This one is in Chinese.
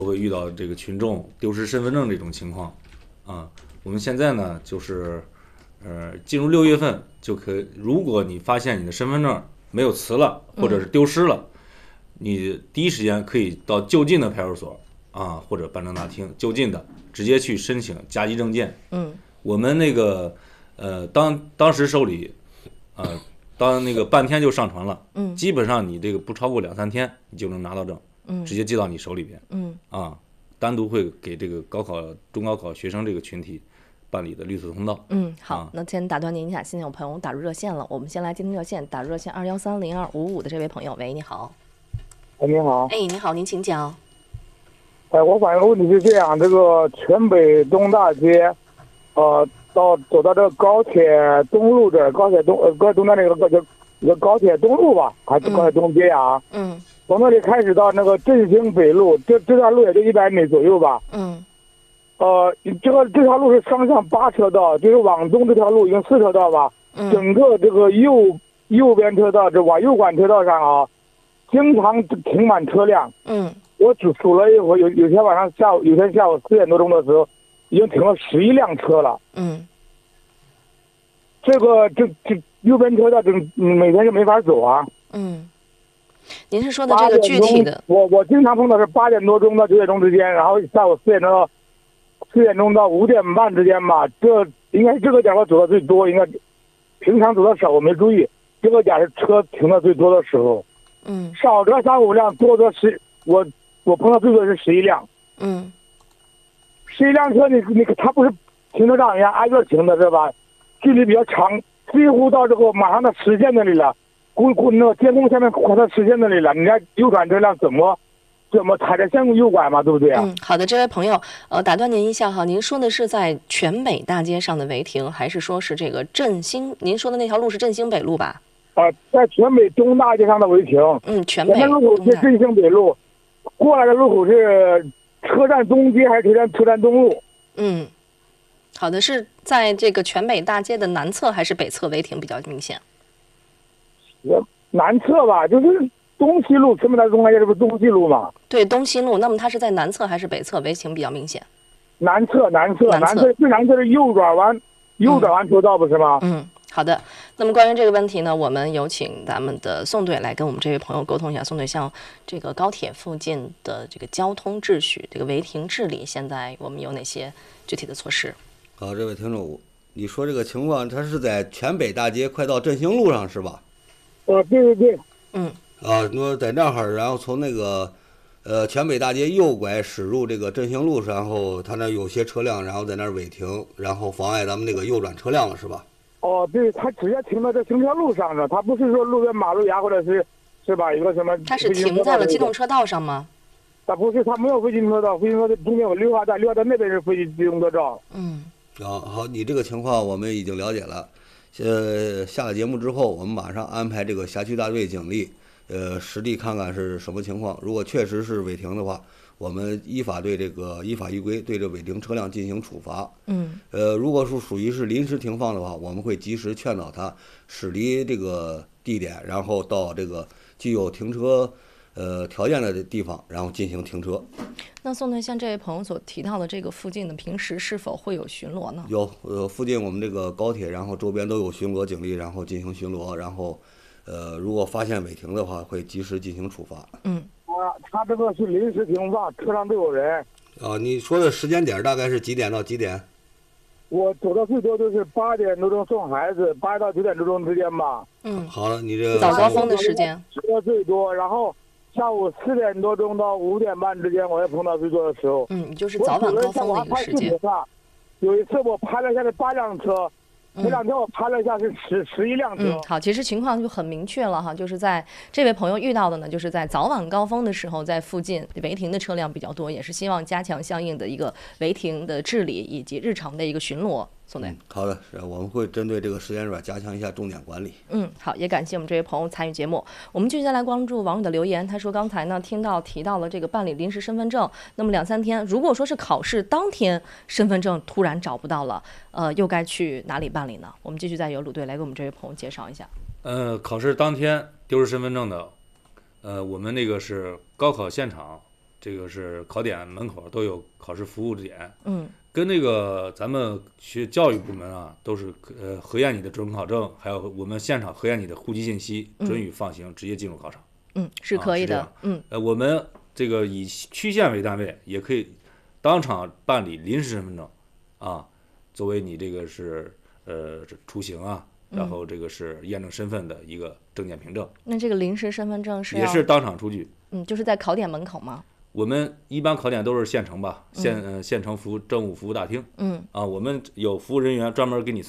会遇到这个群众丢失身份证这种情况啊。我们现在呢，就是进入6月份就可以，如果你发现你的身份证没有磁了，或者是丢失了，你第一时间可以到就近的派出所啊，或者办证大厅就近的直接去申请加急证件。我们那个当时受理，当那个半天就上传了，基本上你这个不超过2-3天，你就能拿到证，直接寄到你手里边，单独会给这个高考、中高考学生这个群体办理的绿色通道。 好，那先打断您一下，现在有朋友打入热线了，我们先来接听热线，打入热线2130-255的这位朋友，喂，你好。 你好。 你好，您请讲。 我反映的问题是这样，这个全北东大街，走到这个高铁东路这儿，高铁东站那个高铁东路吧，还是高铁东街啊？从那里开始到那个振兴北路，这条路也就100米左右吧。这条路是双向8车道，就是往东这条路已经4车道吧。整个这个右边车道，这往右管车道上啊，经常停满车辆。我数了一会儿，有天晚上下午4点多钟的时候，已经停了11辆车了。这右边车道每天就没法走啊。 您是说的这个具体的？ 我经常碰到是8点多钟到9点钟之间，然后下午4点钟到5点半之间吧。这应该是这个点我走的最多，应该平常走的少，我没注意。这个点是车停的最多的时候。少则3-5辆，多则我碰到最多是11辆。11辆车它不是停车场一样挨个停的是吧？距离比较长，几乎到这个马上到实线那里了。那个监控下面快到实线那里了，你家右转车辆怎么踩着线路右拐嘛，对不对啊？ 好的，这位朋友，打断您一下哈，您说的是在全北大街上的违停，还是说是这个振兴？您说的那条路是振兴北路吧？ 在全北东大街上的违停。 全北路口是振兴北路，过来的路口是车站东街还是车站东路？ 好的，是在这个全北大街的南侧还是北侧违停比较明显？ 南侧吧，就是东西路，全北大街东大街这不是东西路吗？ 对，东西路。那么它是在南侧还是北侧违停比较明显？ 南侧最南侧是右转弯车道不是吗？ 好的。那么关于这个问题呢，我们有请咱们的宋队来跟我们这位朋友沟通一下。宋队，像这个高铁附近的这个交通秩序、这个违停治理，现在我们有哪些具体的措施？ 好，这位听众，你说这个情况，它是在全北大街快到振兴路上是吧？ 对。 那在那儿，然后从那个全北大街右拐驶入这个振兴路，然后他那有些车辆，然后在那儿违停，然后妨碍咱们那个右转车辆了，是吧？ 对，他直接停在这行车路上的，他不是说路边马路牙或者是吧一个什么？ 他是停在了机动车道上吗？ 他不是，他没有非机动车道，非机动车道中间有绿化带那边是非机动车道。 好，你这个情况我们已经了解了。下了节目之后，我们马上安排这个辖区大队警力，实地看看是什么情况。如果确实是违停的话，我们依法依规对这违停车辆进行处罚。如果是属于是临时停放的话，我们会及时劝导他驶离这个地点，然后到这个具有停车条件的地方，然后进行停车。 那宋队，像这位朋友所提到的这个附近的平时是否会有巡逻呢？ 有，附近我们这个高铁，然后周边都有巡逻警力，然后进行巡逻，然后如果发现违停的话，会及时进行处罚。 他这个是临时停放，车上都有人。 你说的时间点大概是几点到几点？ 我走的最多就是8点多钟送孩子，8到9点多钟之间吧。 好了，你这早高峰的时间车最多，然后下午4点多钟到5点半之间，我也碰到最多的时候。 就是早晚高峰的一个时间。 有一次我拍了下来8辆车，这两天我拍了一下是11辆车。 好，其实情况就很明确了哈，就是在这位朋友遇到的呢，就是在早晚高峰的时候，在附近违停的车辆比较多，也是希望加强相应的一个违停的治理以及日常的一个巡逻。宋队， 好的，我们会针对这个时间段加强一下重点管理。 好，也感谢我们这位朋友参与节目。我们继续再来关注网友的留言。他说刚才呢提到了这个办理临时身份证，那么2-3天，如果说是考试当天身份证突然找不到了，又该去哪里办理呢？我们继续再由鲁队来给我们这位朋友介绍一下。 考试当天丢失身份证的，我们那个是高考现场这个是考点门口都有考试服务点， 嗯跟那个咱们教育部门啊，都是核验你的准考证，还有我们现场核验你的户籍信息，准予放行，直接进入考场。 是可以的。 是这样我们这个以区县为单位，也可以当场办理临时身份证啊，作为你这个是出行啊，然后这个是验证身份的一个证件凭证。 那这个临时身份证是也是当场出具。 就是在考点门口吗？ 我们一般考点都是县城吧，县城政务服务大厅。我们有服务人员专门给你送